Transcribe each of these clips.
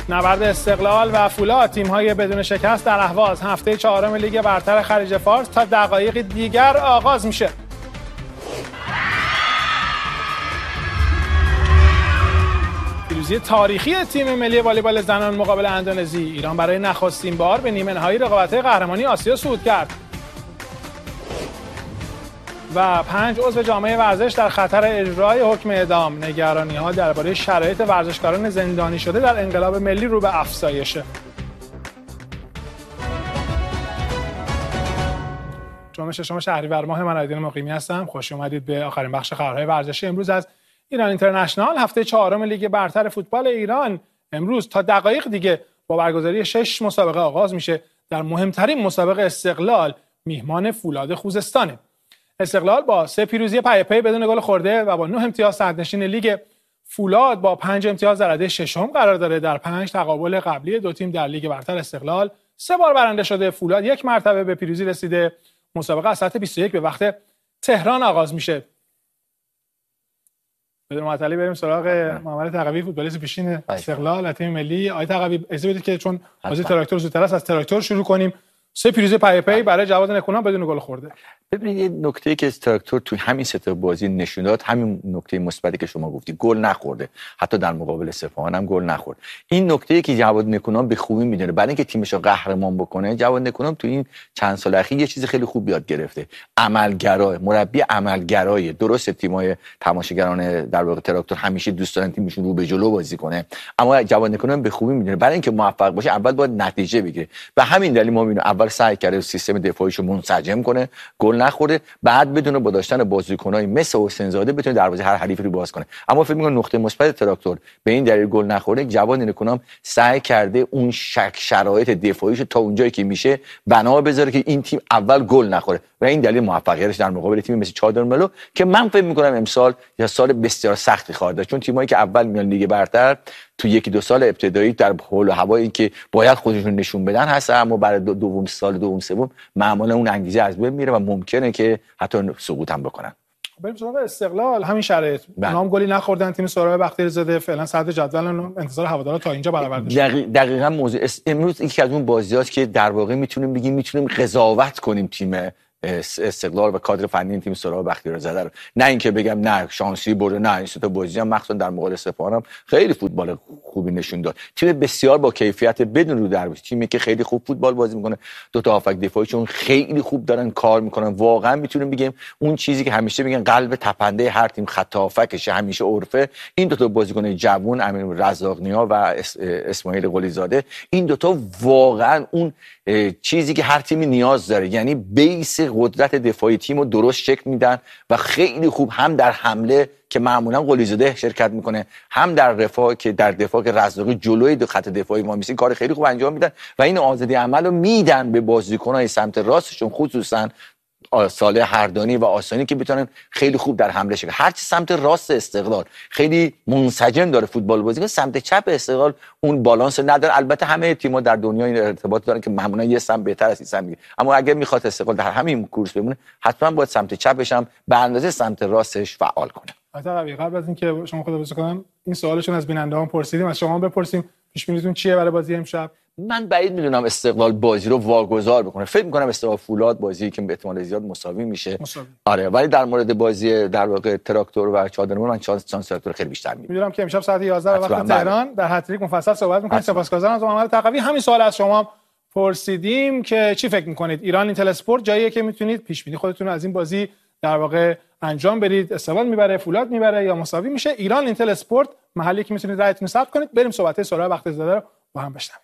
نبرد استقلال و فولاد، تیم‌های بدون شکست در اهواز، هفته چهارم لیگ برتر خلیج فارس تا دقایق دیگر آغاز میشه. پیروزی تاریخی تیم ملی والیبال زنان مقابل اندونزی، ایران برای نخستین بار به نیمه‌نهایی رقابت‌های قهرمانی آسیا صعود کرد. و 5 عضو جامعه ورزش در خطر اجرای حکم اعدام، نگرانی‌ها درباره شرایط ورزشکاران زندانی شده در انقلاب ملی رو به افزایشه. جمعه ششم شهریور ماه، من عیدین مقیمی هستم. خوش اومدید به آخرین بخش خبرهای ورزشی امروز از ایران اینترنشنال. هفته چهارم لیگ برتر فوتبال ایران امروز تا دقایق دیگه با برگزاری 6 مسابقه آغاز میشه. در مهمترین مسابقه استقلال میهمان فولاد خوزستانه. استقلال با 3 پیروزی پی پی بدون گل خورده و با 9 امتیاز صدرنشین لیگ، فولاد با 5 امتیاز در رده ششم قرار داره. در 5 تقابل قبلی دو تیم در لیگ برتر استقلال 3 بار برنده شده، فولاد 1 مرتبه به پیروزی رسیده. مسابقه از ساعت 21 به وقت تهران آغاز میشه. بدون معطلی بریم سراغ محمد تقوی، فوتبالیست پیشین استقلال و تیم ملی. آقای تقوی اجازه بدید که چون بازی تراکتور زودتر است، از تراکتور شروع کنیم. 3 پیروزی پی پی برای جواد نکونام بدون گل خورده. ببینید یه نکته‌ای که تراکتور تو همین سه تا بازی نشون داد، همین نکته مثبتی که شما گفتی، گل نخورده. حتی در مقابل سپاهان هم گل نخورد. این نکته‌ای که جواد نکونام به خوبی میدونه، برای اینکه تیمش رو قهرمان بکنه. جواد نکونام تو این چند سال اخیر یه چیز خیلی خوب یاد گرفته. عملگرا، مربی عملگرای. درست تیم‌های تماشاگران در واقع تراکتور همیشه دوست دارن تیمشون رو به جلو بازی کنه، اما جواد نکونام به خوبی میدونه برای اینکه موفق باشه اول باید نتیجه بگیره. و همین دلیل ما می‌بینیم اول سعی کرده سیستم دفاعیشو منسجم کنه، گل نخورده، بعد بدون با داشتن بازیکنای مثل حسین زاده بتونه دروازه هر حریفی رو باز کنه. اما فکر می‌کنم نقطه مثبت تراکتور به این دلیل گل نخورده، جواد نکونام سعی کرده اون شرایط دفاعیشو تا اونجایی که میشه بنا بذاره که این تیم اول گل نخوره و این دلیل موفقیتش در مقابل تیم مثل چادر ملو که من فکر می‌کنم امسال یا سال بسیار سختی خواهد داشت، چون تیمایی که اول میان لیگ برتر تو 1-2 سال ابتدایی در حول و هوایی که باید خودشون نشون بدن هست، اما برای دوم سوم معمولا اون انگیزه از بین میره و ممکنه که حتی سقوط هم بکنن. بریم سراغ استقلال. همین شرایط نام گلی نخوردن، تیم سهراب بختیاری زاده فعلا صدر جدول، انتظار هوادارا تا اینجا برآورده شده. دقیقاً موضوع امروز یکی از اون بازیاست که در واقع میتونیم قضاوت کنیم تیم استقلال و کادر فنی تیم سهراب بختیاری زاده رو، نه اینکه بگم نه شانسی برده، نه این سه تا بازی هم مخصوصا در مقابل سپاهان هم خیلی فوتبال خوبی نشون داد. تیم بسیار با کیفیت بدون رو در تیمی که خیلی خوب فوتبال بازی میکنه، دو تا هافک دفاعیشون خیلی خوب دارن کار میکنن. واقعا میتونیم بگیم اون چیزی که همیشه میگن قلب تپنده هر تیم خط هافکشه، همیشه عرفه. این دو تا بازیکن جوان امین رزاق‌نیا و اسماعیل قلی زاده، این دو تا واقعا اون چیزی که هر تیمی نیاز داره، یعنی بیس قدرت دفاعی تیمو درست شکل میدن و خیلی خوب هم در حمله که معمولا قلی زاده شرکت میکنه، هم در دفاع که رزاقی جلوی دو خط دفاعی ما میسین کار خیلی خوب انجام میدن و این آزادی عمل رو میدن به بازیکن‌های سمت راستشون، خصوصا صالح هردانی و آسانی که بتونن خیلی خوب در حمله شن. هرچی سمت راست استقلال خیلی منسجم داره فوتبال بازی کنه، سمت چپ استقلال اون بالانس نداره. البته همه تیم‌ها در دنیا این ارتباط دارن که معمولا یه سمت بهتر از این سمت میگه، اما اگر میخواد استقلال در همین کورس بمونه حتما باید سمت چپش هم به اندازه سمت راستش فعال کنه. البته قبل از اینکه شما خداحافظی کنم این سوالشون از بیننده‌ها پرسیدیم، از شما بپرسیم پیش بینیتون چیه برای بازی امشب؟ من بعید میدونم استقلال بازی رو واگذار بکنه. فکر میکنم استقلال فولاد بازی که به احتمال زیاد مساوی میشه. آره، ولی در مورد بازی در واقع تراکتور و چادرمون من شانس تراکتور خیلی بیشتر میدونم که امشب ساعت 11 وقت تهران در هتریک مفصل صحبت می‌کنیم. سپاسگزارم از محمد تقوی. همین سوال از شما پرسیدیم که چی فکر میکنید ایران اینتل اسپورت جاییه که میتونید پیش بینی خودتون از این بازی در واقع انجام بدید؟ استقلال میبره، فولاد میبره یا مساوی میشه؟ ایران اینتل اسپورت محلی که میتونید رأیتون ثبت کنید. بریم صحبت سهراب بختیاری زاده رو با هم بشنویم.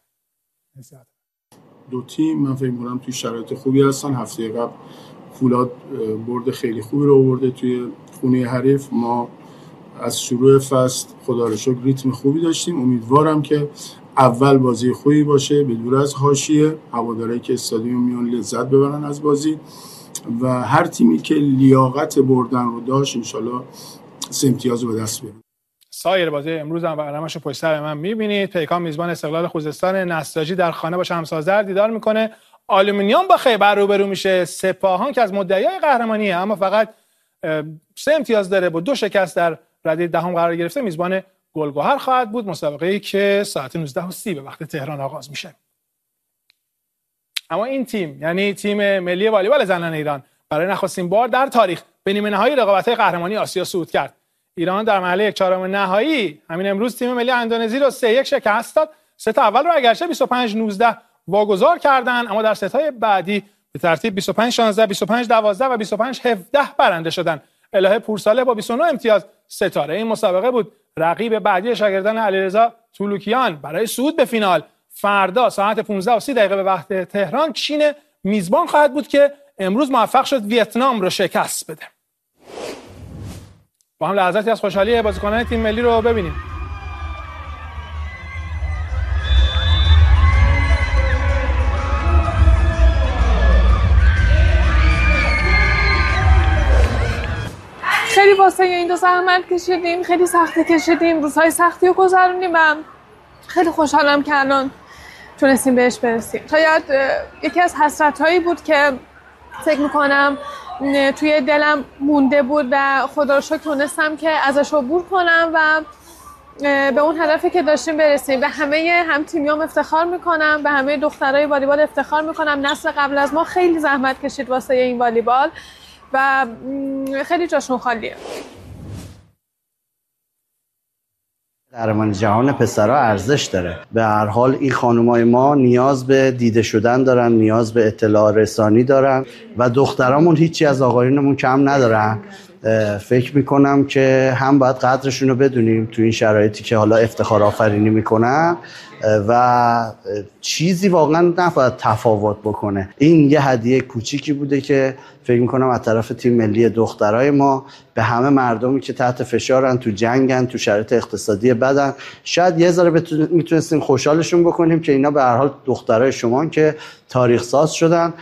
دو تیم من فکر می‌کنم توی شرایط خوبی هستن. هفته قبل فولاد برد خیلی خوبی رو آورده توی خونه حریف. ما از شروع فصل خدا رو شکر ریتم خوبی داشتیم. امیدوارم که اول بازی خوبی باشه، به دور از حاشیه، هوادارهایی که استادیوم میان لذت ببرن از بازی و هر تیمی که لیاقت بردن رو داشت انشالله 3 امتیاز رو به دست بیاره. سایر بازی امروز هم برنامه‌شو پشت سر من می‌بینید. پیکان میزبان استقلال خوزستان، نساجی در خانه با شمس‌آذر دیدار میکنه. آلومینیوم با خیبر روبرو میشه. سپاهان که از مدعیای قهرمانیه اما فقط 3 امتیاز داره با 2 شکست در رده دهم قرار گرفته، میزبان گلگهر خواهد بود، مسابقه‌ای که ساعت 19:30 به وقت تهران آغاز میشه. اما این تیم، یعنی تیم ملی والیبال زنان ایران، برای نخستین بار در تاریخ به نیمه نهایی رقابت‌های قهرمانی آسیا صعود کرد. ایران در مرحله 1/4 نهایی همین امروز تیم ملی اندونزی رو 3-1 شکست داد. ست اول رو اگرچه 25-19 واگذار کردن، اما در ست‌های بعدی به ترتیب 25-16, 25-12 و 25-17 برنده شدن. الهه پورساله با 29 امتیاز ستاره این مسابقه بود. رقیب بعدی شاگردان علیرضا طولوکیان برای صعود به فینال فردا ساعت 15:30 به وقت تهران چین میزبان خواهد بود که امروز موفق شد ویتنام رو شکست بده. با هم لحظاتی از خوشحالی بازیکنان تیم ملی رو ببینیم. خیلی واسه این دو زحمت کشیدیم، خیلی سختی کشیدیم، روزهای سختی رو گذروندیم و خیلی خوشحالم که الان تونستیم بهش برسیم. شاید یکی از حسرت‌هایی بود که فکر می‌کنم توی دلم مونده بود و خدا رو شکر تونستم که ازش عبور کنم و به اون هدفی که داشتیم برسیم. به همه هم تیمیام افتخار میکنم، به همه دخترای والیبال افتخار میکنم. نسل قبل از ما خیلی زحمت کشید واسه این والیبال و خیلی جاشون خالیه. قهرمانی جهان پسرها ارزش داره. به هر حال این خانمای ما نیاز به دیده شدن دارن، نیاز به اطلاع رسانی دارن و دخترامون هیچی از آقایونمون کم ندارن. فکر میکنم که هم باید قدرشون رو بدونیم تو این شرایطی که حالا افتخار آفرینی میکنن و چیزی واقعا نباید تفاوت بکنه. این یه هدیه کوچیکی بوده که فکر میکنم از طرف تیم ملی دخترای ما به همه مردمی که تحت فشارن، تو جنگن، تو شرایط اقتصادی بدن، شاید یه ذره میتونستیم خوشحالشون بکنیم که اینا به هر حال دخترای شما که تاریخ ساز شدن.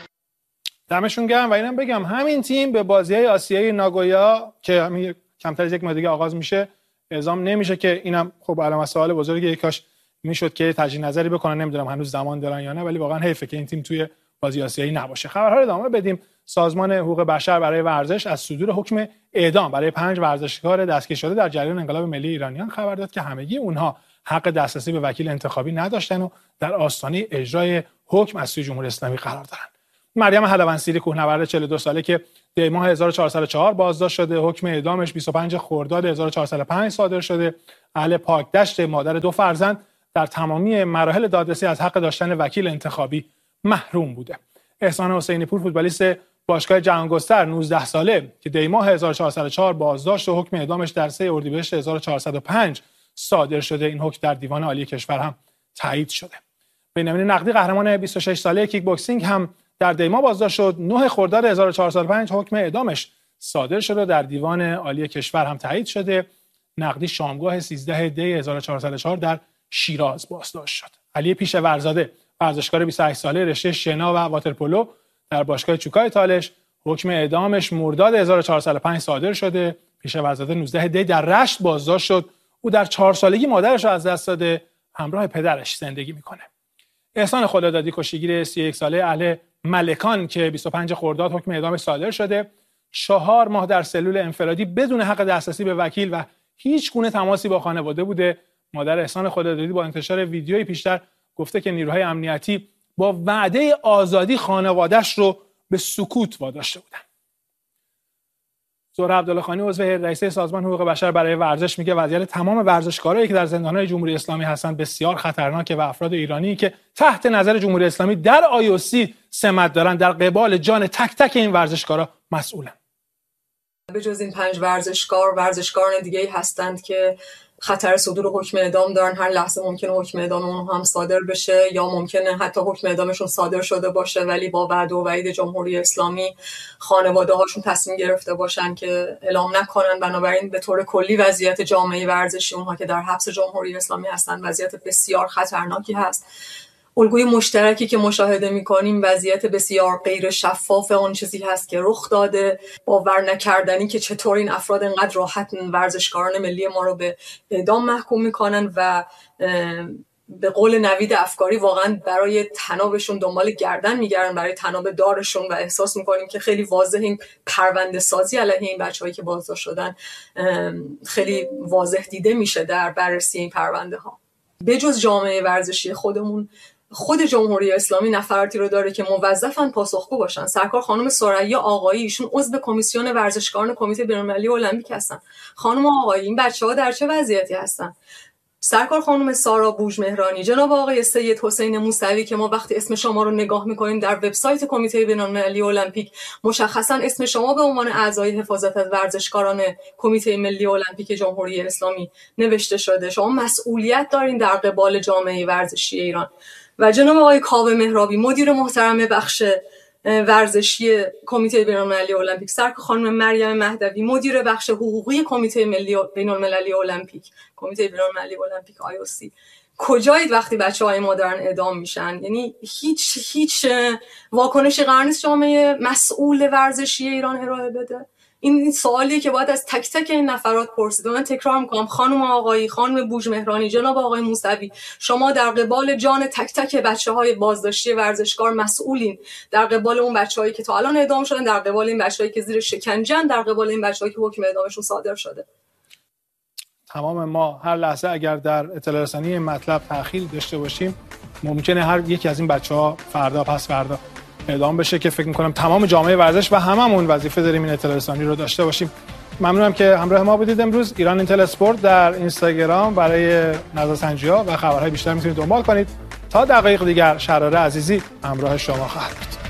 دمشون گرم. و اینم بگم همین تیم به بازی‌های آسیایی ناگویا که همین کمتر از یک ماه دیگه آغاز میشه اعزام نمیشه که اینم خب علامت سوال بزرگیه. کاش میشد که تجدید نظری بکنن، نمیدونم هنوز زمان دارن یا نه، ولی واقعا حیفه که این تیم توی بازی آسیایی نباشه. خبرها رو ادامه بدیم. سازمان حقوق بشر برای ورزش از صدور حکم اعدام برای 5 ورزشکار دستگیر شده در جریان انقلاب ملی ایرانیان خبر داد که همگی اونها حق دسترسی به وکیل انتخابی نداشتن و در آستانه اجرای حکم از سوی جمهوری اسلامی قرار دارن. مریم حلوانسیری کوهنورد 42 ساله که دی ماه 1404 بازداشت شده، حکم اعدامش 25 خرداد 1405 صادر شده. اهل پاکدشت، مادر 2 فرزند، در تمامی مراحل دادرسی از حق داشتن وکیل انتخابی محروم بوده. احسان حسینی پور فوتبالیست باشگاه جهانگستر 19 ساله که دی ماه 1404 بازداشت و حکم اعدامش در 3 اردیبهشت 1405 صادر شده. این حکم در دیوان عالی کشور هم تایید شده. بنیامین نقدی قهرمان 26 ساله کیک بوکسینگ هم در دی ماه بازداشت شد. 9 خرداد 1405 حکم اعدامش صادر شده و در دیوان عالی کشور هم تایید شده. نقدی شامگاه 13 دی 1404 در شیراز بازداشت شد. علی پیشورزاده ورزشکار 28 ساله رشته شنا و واترپولو در باشگاه چوکای تالش، حکم اعدامش مرداد 1405 صادر شده. پیشورزاده 19 دی در رشت بازداشت شد. او در 4 سالگی مادرش را از دست داده، همراه پدرش زندگی میکنه. احسان خدادادی کشتیگیر 31 ساله اهل ملکان که 25 خرداد حکم اعدامش صادر شده، 4 ماه در سلول انفرادی بدون حق دسترسی به وکیل و هیچ گونه تماسی با خانواده بوده. مادر احسان خدادادی با انتشار ویدیویی پیشتر گفته که نیروهای امنیتی با وعده آزادی خانواده‌اش رو به سکوت واداشته بودن. زهره عبدالله‌خانی عضو هیئت رئیسه سازمان حقوق بشر برای ورزش میگه وضعیت تمام ورزشکارایی که در زندان‌های جمهوری اسلامی هستند بسیار خطرناکه و افراد ایرانی که تحت نظر جمهوری اسلامی در IOC سمت دارن در قبال جان تک تک این ورزشکارا مسئولن. به جز این 5 ورزشکاران دیگه‌ای هستند که خطر صدور حکم اعدام دارن. هر لحظه ممکنه حکم اعدام اونها هم صادر بشه یا ممکنه حتی حکم اعدامشون صادر شده باشه ولی با وعده و وعید جمهوری اسلامی خانواده هاشون تصمیم گرفته باشن که اعلام نکنن. بنابراین به طور کلی وضعیت جامعه ورزشی اونها که در حبس جمهوری اسلامی هستن وضعیت بسیار خطرناکی هست. الگوی مشترکی که مشاهده می‌کنیم وضعیت بسیار غیر شفاف اون چیزی هست که رخ داده، باور نکردنی که چطور این افراد انقدر راحت ورزشکاران ملی ما رو به اعدام محکوم می‌کنن و به قول نوید افکاری واقعا برای طنابشون دنبال گردن میگردن، برای طناب دارشون، و احساس میکنیم که خیلی واضح این پرونده سازی علیه این بچه‌هایی که بازداشت شدن خیلی واضح دیده میشه در بررسی این پرونده ها. بجز جامعه ورزشی خودمون، خود جمهوری اسلامی نفراتی رو داره که موظفن پاسخگو باشن. سرکار خانم ثریا آقایی، ایشون عضو کمیسیون ورزشکاران کمیته بین‌المللی المپیک هستن. خانم آقایی، این بچه‌ها در چه وضعیتی هستن؟ سرکار خانم سارا بوژمهرانی، جناب آقای سید حسین موسوی که ما وقتی اسم شما رو نگاه می‌کنیم در وبسایت کمیته بین‌المللی المپیک مشخصاً اسم شما به عنوان اعضای حفاظت از ورزشکاران کمیته ملی المپیک جمهوری اسلامی نوشته شده. شما مسئولیت دارین در قبال جامعه ورزشی ایران. و جناب آقای کاوه مهرابی، مدیر محترم بخش ورزشی کمیته بین‌المللی المپیک، سرکار خانم مریم مهدوی، مدیر بخش حقوقی کمیته ملی بین‌المللی المپیک، کمیته بین‌المللی المپیک IOC، کجایید وقتی بچه‌های ما دارن اعدام میشن؟ یعنی هیچ واکنشی قرار نیست جامعه مسئول ورزشی ایران ارائه بده. این سوالیه که باید از تک تک این نفرات پرسید. من تکرار میکنم، خانم آقایی، خانم بوژمهرانی، جناب آقای موسوی، شما در قبال جان تک تک بچه‌های بازداشتی ورزشکار مسئولین، در قبال اون بچه‌هایی که تا الان اعدام شدن، در قبال این بچه‌هایی که زیر شکنجه‌اند، در قبال این بچه‌هایی که حکم اعدامشون صادر شده. تمام ما هر لحظه اگر در اطلاع رسانی این مطلب تأخیر داشته باشیم، ممکنه هر یکی از این بچه‌ها فردا پس فردا اعدام بشه، که فکر می‌کنم تمام جامعه ورزش و هممون وظیفه داریم این اطلاع رسانی رو داشته باشیم. ممنونم که همراه ما بودید امروز. ایران اینتل اسپورت در اینستاگرام برای نظرسنجی‌ها و خبرهای بیشتر میتونید دنبال کنید. تا دقایق دیگر شراره عزیزی همراه شما خواهد بود.